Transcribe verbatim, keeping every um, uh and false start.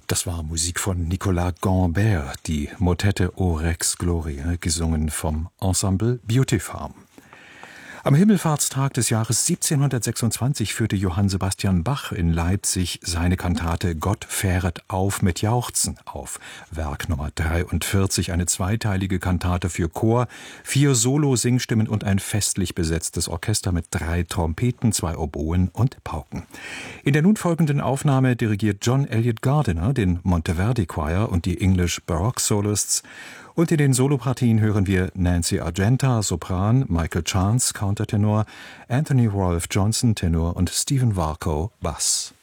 Das war Musik von Nicolas Gambert, die Motette O Rex Gloria, gesungen vom Ensemble Beauty Farm. Am Himmelfahrtstag des Jahres siebzehnhundertsechsundzwanzig führte Johann Sebastian Bach in Leipzig seine Kantate Gott fähret auf mit Jauchzen auf. Werk Nummer dreiundvierzig, eine zweiteilige Kantate für Chor, vier Solo-Singstimmen und ein festlich besetztes Orchester mit drei Trompeten, zwei Oboen und Pauken. In der nun folgenden Aufnahme dirigiert John Elliott Gardiner den Monteverdi Choir und die English Baroque Soloists. Und in den Solopartien hören wir Nancy Argenta, Sopran, Michael Chance, Countertenor, Anthony Rolfe Johnson, Tenor und Stephen Warco, Bass.